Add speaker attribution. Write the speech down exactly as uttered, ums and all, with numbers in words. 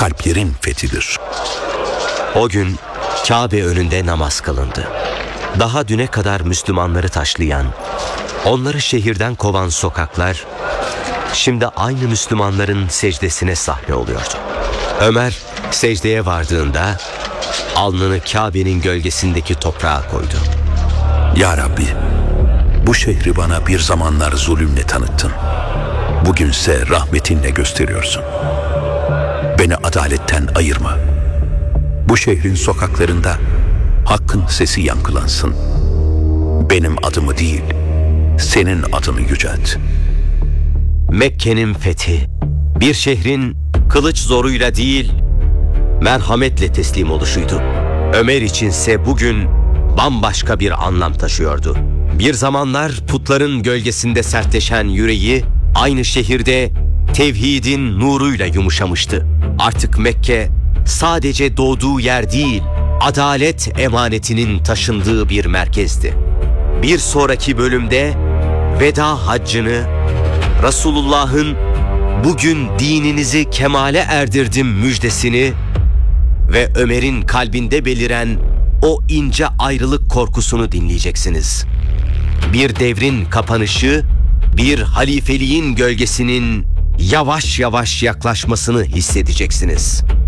Speaker 1: kalplerin fethidir.
Speaker 2: O gün Kabe önünde namaz kılındı. Daha düne kadar Müslümanları taşlayan, onları şehirden kovan sokaklar, şimdi aynı Müslümanların secdesine sahne oluyordu. Ömer secdeye vardığında alnını Kabe'nin gölgesindeki toprağa koydu.
Speaker 1: Ya Rabbi, bu şehri bana bir zamanlar zulümle tanıttın. Bugünse rahmetinle gösteriyorsun. Beni adaletten ayırma. Bu şehrin sokaklarında hakkın sesi yankılansın. Benim adımı değil, senin adını yücelt.
Speaker 2: Mekke'nin fethi, bir şehrin kılıç zoruyla değil, merhametle teslim oluşuydu. Ömer içinse bugün bambaşka bir anlam taşıyordu. Bir zamanlar putların gölgesinde sertleşen yüreği, aynı şehirde tevhidin nuruyla yumuşamıştı. Artık Mekke sadece doğduğu yer değil, adalet emanetinin taşındığı bir merkezdi. Bir sonraki bölümde veda haccını, Resulullah'ın bugün dininizi kemale erdirdim müjdesini ve Ömer'in kalbinde beliren o ince ayrılık korkusunu dinleyeceksiniz. Bir devrin kapanışı, bir halifeliğin gölgesinin yavaş yavaş yaklaşmasını hissedeceksiniz.